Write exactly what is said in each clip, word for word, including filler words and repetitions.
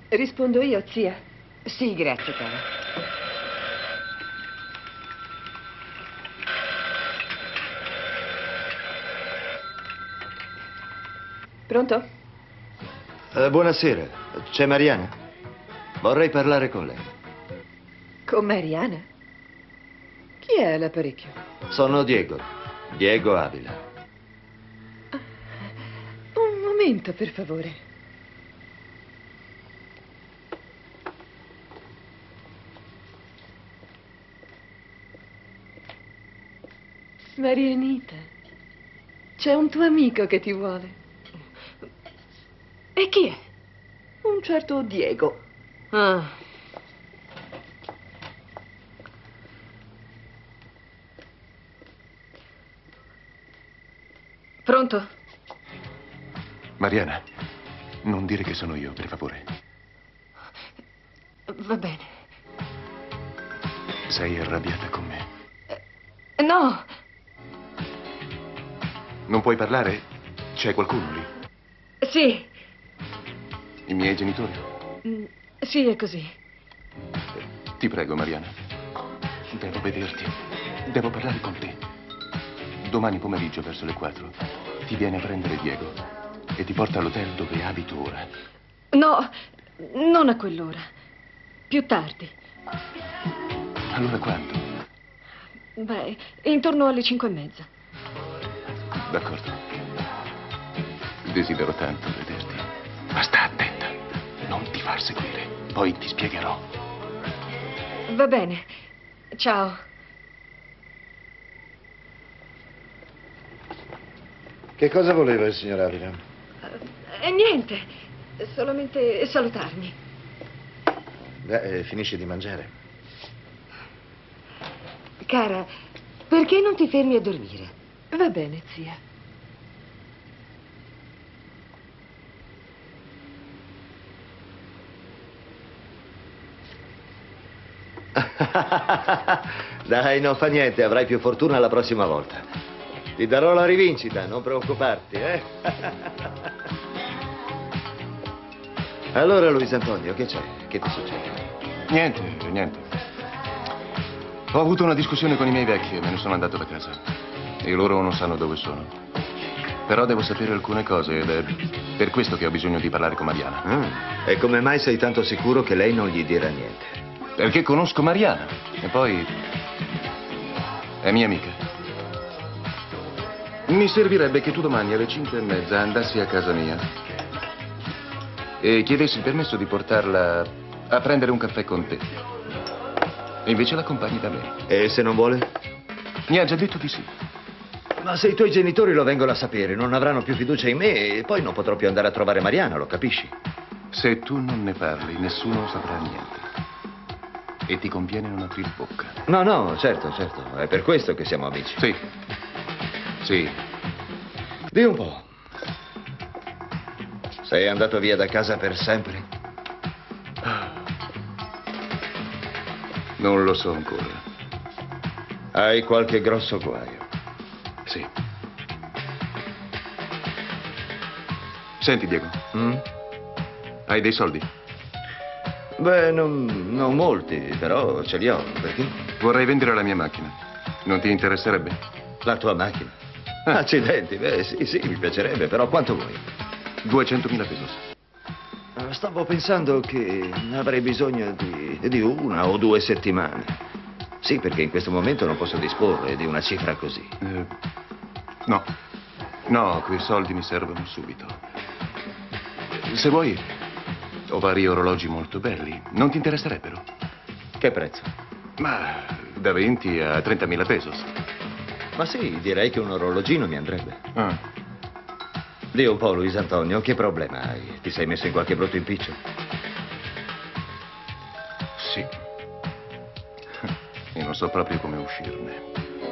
Rispondo io, zia. Sì, grazie, cara. Pronto? Eh, buonasera, c'è Mariana? Vorrei parlare con lei. Con Mariana? Chi è all'apparecchio? Sono Diego, Diego Avila. Un momento, per favore. Marianita, c'è un tuo amico che ti vuole. E chi è? Un certo Diego. Ah. Pronto? Mariana, non dire che sono io, per favore. Va bene. Sei arrabbiata con me? Eh, no. Non puoi parlare? C'è qualcuno lì? Sì. I miei genitori? Mm, sì, è così. Ti prego, Mariana. Devo vederti. Devo parlare con te. Domani pomeriggio, verso le quattro, ti viene a prendere Diego e ti porta all'hotel dove abito ora. No, non a quell'ora. Più tardi. Allora quando? Beh, intorno alle cinque e mezza. D'accordo. Desidero tanto vederti. Ma sta attenta. Non ti far seguire. Poi ti spiegherò. Va bene. Ciao. Che cosa voleva il signor Avila? E niente. Solamente salutarmi. Beh, eh, finisci di mangiare. Cara, perché non ti fermi a dormire? Va bene, zia. Dai, non fa niente, avrai più fortuna la prossima volta. Ti darò la rivincita, non preoccuparti, eh? Allora, Luis Antonio, che c'è? Che ti succede? Niente, niente. Ho avuto una discussione con i miei vecchi e me ne sono andato da casa. E loro non sanno dove sono. Però devo sapere alcune cose ed è per questo che ho bisogno di parlare con Mariana. Ah, e come mai sei tanto sicuro che lei non gli dirà niente? Perché conosco Mariana. E poi è mia amica. Mi servirebbe che tu domani alle cinque e mezza andassi a casa mia e chiedessi il permesso di portarla a prendere un caffè con te. E invece l'accompagni da me. E se non vuole? Mi ha già detto di sì. Ma se i tuoi genitori lo vengono a sapere, non avranno più fiducia in me e poi non potrò più andare a trovare Mariana, lo capisci? Se tu non ne parli, nessuno saprà niente. E ti conviene non aprir bocca. No, no, certo, certo. È per questo che siamo amici. Sì. Sì. Dì un po'. Sei andato via da casa per sempre? Non lo so ancora. Hai qualche grosso guaio? Sì. Senti, Diego. Mm? Hai dei soldi? Beh, non, non molti, però ce li ho. Perché? Vorrei vendere la mia macchina. Non ti interesserebbe? La tua macchina? Accidenti, beh, sì, sì, mi piacerebbe, però quanto vuoi? duecentomila pesos. Stavo pensando che avrei bisogno di, di una o due settimane. Sì, perché in questo momento non posso disporre di una cifra così. Eh, no. No, quei soldi mi servono subito. Se vuoi, ho vari orologi molto belli. Non ti interesserebbero? Che prezzo? Ma da venti a trentamila pesos. Ma sì, direi che un orologino mi andrebbe. Ah. Dì un po', Luis Antonio, che problema hai? Ti sei messo in qualche brutto impiccio? Sì. E non so proprio come uscirne.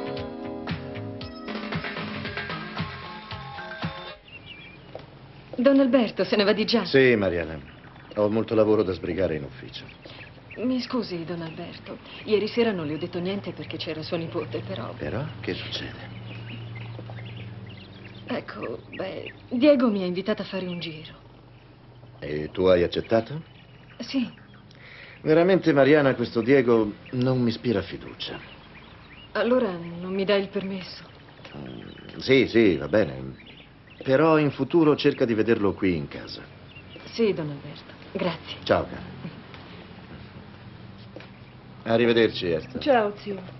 Don Alberto se ne va di già? Sì, Mariana. Ho molto lavoro da sbrigare in ufficio. Mi scusi, Don Alberto. Ieri sera non le ho detto niente perché c'era sua nipote, però... Però, che succede? Ecco, beh, Diego mi ha invitato a fare un giro. E tu hai accettato? Sì. Veramente, Mariana, questo Diego non mi ispira fiducia. Allora non mi dai il permesso? Mm, Sì, sì, va bene. Però in futuro cerca di vederlo qui in casa. Sì, Don Alberto. Grazie. Ciao, cara. Arrivederci, Esther. Ciao, zio.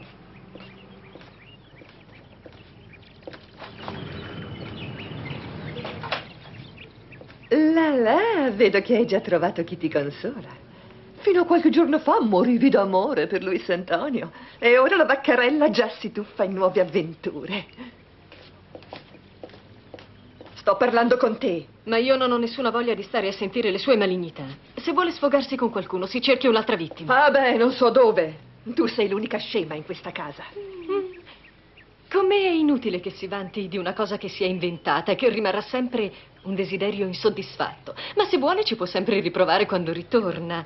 La la, vedo che hai già trovato chi ti consola. Fino a qualche giorno fa morivi d'amore per Luis Antonio e ora la vaccarella già si tuffa in nuove avventure. Sto parlando con te. Ma io non ho nessuna voglia di stare a sentire le sue malignità. Se vuole sfogarsi con qualcuno, si cerchi un'altra vittima. Ah beh, non so dove. Tu sei l'unica scema in questa casa. Con me è inutile che si vanti di una cosa che si è inventata e che rimarrà sempre un desiderio insoddisfatto. Ma se vuole ci può sempre riprovare quando ritorna.